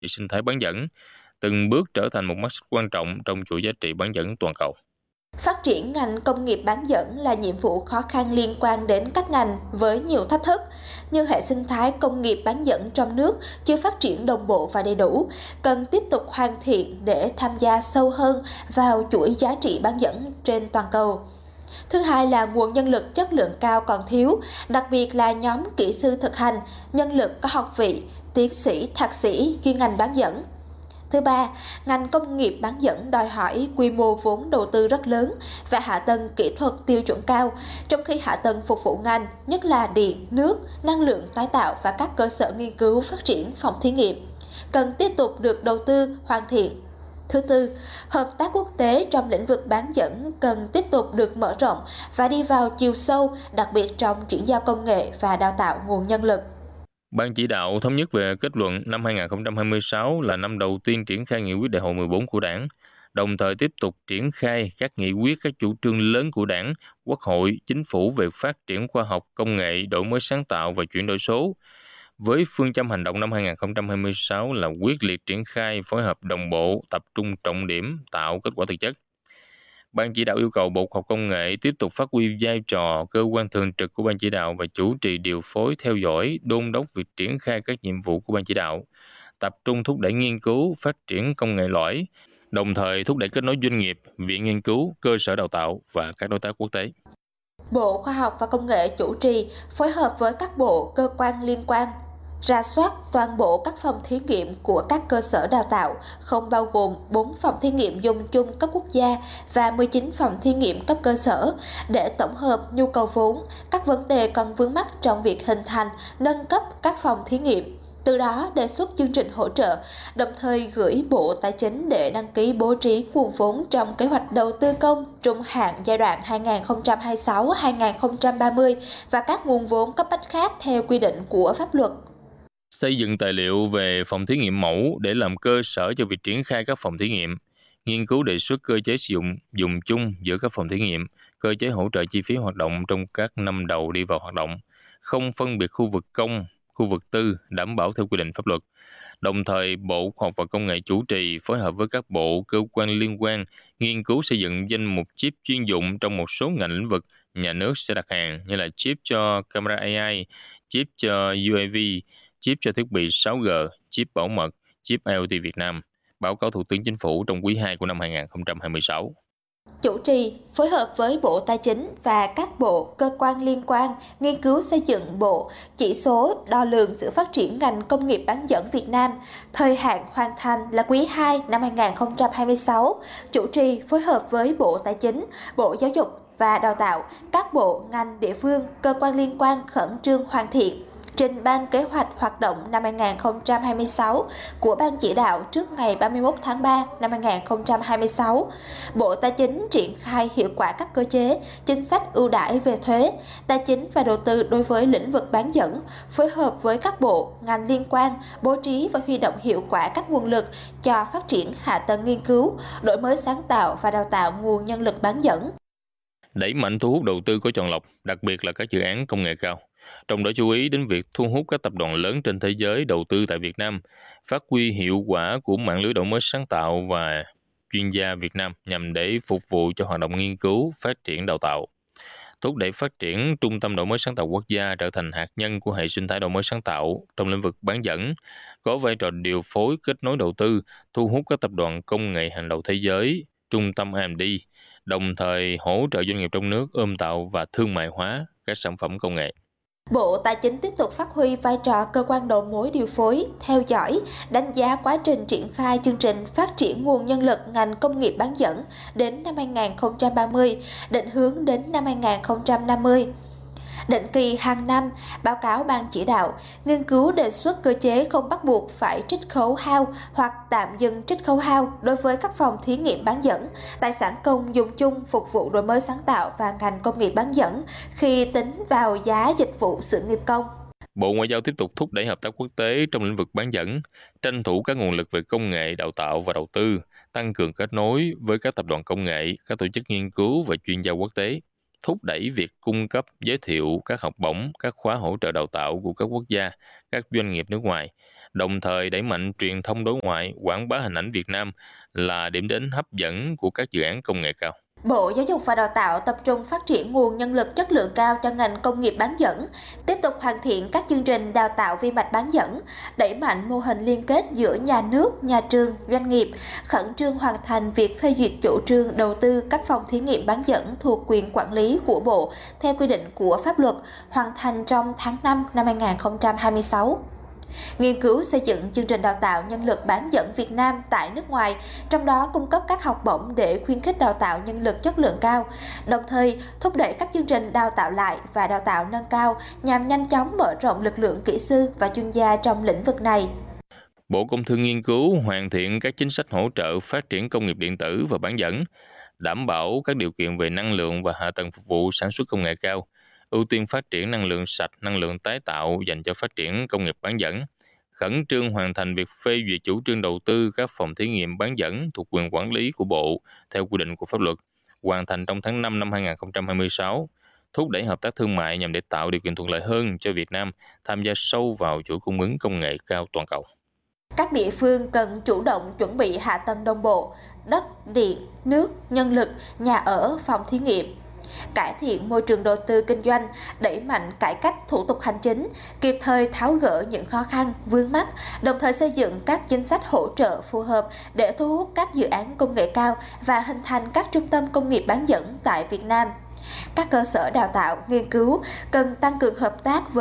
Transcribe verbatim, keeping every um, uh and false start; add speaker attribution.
Speaker 1: hệ sinh thái bán dẫn, từng bước trở thành một mắt xích quan trọng trong chuỗi giá trị bán dẫn toàn cầu.
Speaker 2: Phát triển ngành công nghiệp bán dẫn là nhiệm vụ khó khăn liên quan đến các ngành với nhiều thách thức, như hệ sinh thái công nghiệp bán dẫn trong nước chưa phát triển đồng bộ và đầy đủ, cần tiếp tục hoàn thiện để tham gia sâu hơn vào chuỗi giá trị bán dẫn trên toàn cầu. Thứ hai là nguồn nhân lực chất lượng cao còn thiếu, đặc biệt là nhóm kỹ sư thực hành, nhân lực có học vị, tiến sĩ, thạc sĩ chuyên ngành bán dẫn. Thứ ba, ngành công nghiệp bán dẫn đòi hỏi quy mô vốn đầu tư rất lớn và hạ tầng kỹ thuật tiêu chuẩn cao, trong khi hạ tầng phục vụ ngành, nhất là điện, nước, năng lượng tái tạo và các cơ sở nghiên cứu phát triển phòng thí nghiệm, cần tiếp tục được đầu tư hoàn thiện. Thứ tư, hợp tác quốc tế trong lĩnh vực bán dẫn cần tiếp tục được mở rộng và đi vào chiều sâu, đặc biệt trong chuyển giao công nghệ và đào tạo nguồn nhân lực.
Speaker 1: Ban chỉ đạo thống nhất về kết luận năm hai không hai sáu là năm đầu tiên triển khai nghị quyết đại hội mười bốn của Đảng, đồng thời tiếp tục triển khai các nghị quyết, các chủ trương lớn của Đảng, Quốc hội, Chính phủ về phát triển khoa học, công nghệ, đổi mới sáng tạo và chuyển đổi số. Với phương châm hành động năm hai không hai sáu là quyết liệt triển khai, phối hợp đồng bộ, tập trung trọng điểm, tạo kết quả thực chất. Ban chỉ đạo yêu cầu Bộ Khoa học Công nghệ tiếp tục phát huy vai trò cơ quan thường trực của Ban chỉ đạo và chủ trì điều phối, theo dõi, đôn đốc việc triển khai các nhiệm vụ của Ban chỉ đạo, tập trung thúc đẩy nghiên cứu, phát triển công nghệ lõi, đồng thời thúc đẩy kết nối doanh nghiệp, viện nghiên cứu, cơ sở đào tạo và các đối tác quốc tế.
Speaker 2: Bộ Khoa học và Công nghệ chủ trì, phối hợp với các bộ, cơ quan liên quan, rà soát toàn bộ các phòng thí nghiệm của các cơ sở đào tạo, không bao gồm bốn phòng thí nghiệm dùng chung cấp quốc gia và mười chín phòng thí nghiệm cấp cơ sở, để tổng hợp nhu cầu vốn, các vấn đề còn vướng mắc trong việc hình thành, nâng cấp các phòng thí nghiệm. Từ đó đề xuất chương trình hỗ trợ, đồng thời gửi Bộ Tài chính để đăng ký bố trí nguồn vốn trong kế hoạch đầu tư công trung hạn giai đoạn hai nghìn không trăm hai mươi sáu đến hai nghìn không trăm ba mươi và các nguồn vốn cấp bách khác theo quy định của pháp luật.
Speaker 1: Xây dựng tài liệu về phòng thí nghiệm mẫu để làm cơ sở cho việc triển khai các phòng thí nghiệm, nghiên cứu đề xuất cơ chế sử dụng dùng chung giữa các phòng thí nghiệm, cơ chế hỗ trợ chi phí hoạt động trong các năm đầu đi vào hoạt động, không phân biệt khu vực công, khu vực tư, đảm bảo theo quy định pháp luật. Đồng thời, Bộ Khoa học và Công nghệ chủ trì phối hợp với các bộ, cơ quan liên quan nghiên cứu xây dựng danh mục chip chuyên dụng trong một số ngành lĩnh vực nhà nước sẽ đặt hàng, như là chip cho camera a i, chip cho u a vê, chip cho thiết bị sáu G, chip bảo mật, chip IoT Việt Nam, báo cáo Thủ tướng Chính phủ trong quý hai của năm hai không hai sáu.
Speaker 2: Chủ trì, phối hợp với Bộ Tài chính và các bộ, cơ quan liên quan nghiên cứu xây dựng bộ chỉ số đo lường sự phát triển ngành công nghiệp bán dẫn Việt Nam, thời hạn hoàn thành là quý hai năm hai nghìn không trăm hai mươi sáu. Chủ trì, phối hợp với Bộ Tài chính, Bộ Giáo dục và Đào tạo, các bộ, ngành, địa phương, cơ quan liên quan khẩn trương hoàn thiện, trình Ban Kế hoạch hoạt động năm hai nghìn không trăm hai mươi sáu của Ban chỉ đạo trước ngày ba mươi mốt tháng ba năm hai nghìn không trăm hai mươi sáu. Bộ Tài chính triển khai hiệu quả các cơ chế, chính sách ưu đãi về thuế, tài chính và đầu tư đối với lĩnh vực bán dẫn, phối hợp với các bộ, ngành liên quan, bố trí và huy động hiệu quả các nguồn lực cho phát triển hạ tầng nghiên cứu, đổi mới sáng tạo và đào tạo nguồn nhân lực bán dẫn.
Speaker 1: Đẩy mạnh thu hút đầu tư có chọn lọc, đặc biệt là các dự án công nghệ cao. Trong đó chú ý đến việc thu hút các tập đoàn lớn trên thế giới đầu tư tại Việt Nam, phát huy hiệu quả của mạng lưới đổi mới sáng tạo và chuyên gia Việt Nam nhằm để phục vụ cho hoạt động nghiên cứu, phát triển đào tạo. Thúc đẩy phát triển Trung tâm Đổi mới sáng tạo quốc gia trở thành hạt nhân của hệ sinh thái đổi mới sáng tạo trong lĩnh vực bán dẫn, có vai trò điều phối kết nối đầu tư, thu hút các tập đoàn công nghệ hàng đầu thế giới, trung tâm R and D, đồng thời hỗ trợ doanh nghiệp trong nước ươm tạo và thương mại hóa các sản phẩm công nghệ.
Speaker 2: Bộ Tài chính tiếp tục phát huy vai trò cơ quan đầu mối điều phối, theo dõi, đánh giá quá trình triển khai chương trình phát triển nguồn nhân lực ngành công nghiệp bán dẫn đến năm hai nghìn không trăm ba mươi, định hướng đến năm hai nghìn không trăm năm mươi. Định kỳ hàng năm, báo cáo Ban chỉ đạo, nghiên cứu đề xuất cơ chế không bắt buộc phải trích khấu hao hoặc tạm dừng trích khấu hao đối với các phòng thí nghiệm bán dẫn, tài sản công dùng chung phục vụ đổi mới sáng tạo và ngành công nghiệp bán dẫn khi tính vào giá dịch vụ sự nghiệp công.
Speaker 1: Bộ Ngoại giao tiếp tục thúc đẩy hợp tác quốc tế trong lĩnh vực bán dẫn, tranh thủ các nguồn lực về công nghệ, đào tạo và đầu tư, tăng cường kết nối với các tập đoàn công nghệ, các tổ chức nghiên cứu và chuyên gia quốc tế, thúc đẩy việc cung cấp, giới thiệu các học bổng, các khóa hỗ trợ đào tạo của các quốc gia, các doanh nghiệp nước ngoài, đồng thời đẩy mạnh truyền thông đối ngoại, quảng bá hình ảnh Việt Nam là điểm đến hấp dẫn của các dự án công nghệ cao.
Speaker 2: Bộ Giáo dục và Đào tạo tập trung phát triển nguồn nhân lực chất lượng cao cho ngành công nghiệp bán dẫn, tiếp tục hoàn thiện các chương trình đào tạo vi mạch bán dẫn, đẩy mạnh mô hình liên kết giữa nhà nước, nhà trường, doanh nghiệp, khẩn trương hoàn thành việc phê duyệt chủ trương đầu tư các phòng thí nghiệm bán dẫn thuộc quyền quản lý của Bộ theo quy định của pháp luật, hoàn thành trong tháng năm năm hai nghìn không trăm hai mươi sáu. Nghiên cứu xây dựng chương trình đào tạo nhân lực bán dẫn Việt Nam tại nước ngoài, trong đó cung cấp các học bổng để khuyến khích đào tạo nhân lực chất lượng cao, đồng thời thúc đẩy các chương trình đào tạo lại và đào tạo nâng cao nhằm nhanh chóng mở rộng lực lượng kỹ sư và chuyên gia trong lĩnh vực này.
Speaker 1: Bộ Công Thương nghiên cứu hoàn thiện các chính sách hỗ trợ phát triển công nghiệp điện tử và bán dẫn, đảm bảo các điều kiện về năng lượng và hạ tầng phục vụ sản xuất công nghệ cao, ưu tiên phát triển năng lượng sạch, năng lượng tái tạo dành cho phát triển công nghiệp bán dẫn, khẩn trương hoàn thành việc phê duyệt chủ trương đầu tư các phòng thí nghiệm bán dẫn thuộc quyền quản lý của Bộ theo quy định của pháp luật, hoàn thành trong tháng năm năm hai nghìn không trăm hai mươi sáu, thúc đẩy hợp tác thương mại nhằm để tạo điều kiện thuận lợi hơn cho Việt Nam tham gia sâu vào chuỗi cung ứng công nghệ cao toàn cầu.
Speaker 2: Các địa phương cần chủ động chuẩn bị hạ tầng đồng bộ, đất, điện, nước, nhân lực, nhà ở, phòng thí nghiệm, cải thiện môi trường đầu tư kinh doanh, đẩy mạnh cải cách thủ tục hành chính, kịp thời tháo gỡ những khó khăn, vướng mắc, đồng thời xây dựng các chính sách hỗ trợ phù hợp để thu hút các dự án công nghệ cao và hình thành các trung tâm công nghiệp bán dẫn tại Việt Nam. Các cơ sở đào tạo, nghiên cứu cần tăng cường hợp tác với